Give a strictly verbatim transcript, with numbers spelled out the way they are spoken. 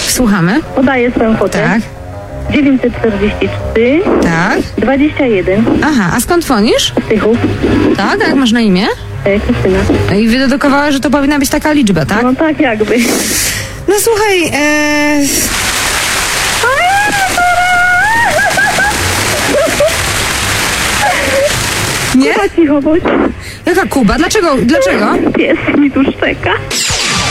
Słuchamy. Podaję swoją kwotę. Tak. dziewięćset czterdzieści trzy. Tak. dwadzieścia jeden. Aha, a skąd dzwonisz? Z Tychów. Tak, a jak masz na imię? E, Krystyna. No i wydedukowała, że to powinna być taka liczba, tak? No tak jakby. No słuchaj, e... Nie? Cicho bądź. Jaka Kuba? Dlaczego? Dlaczego? Pies mi tu szczeka.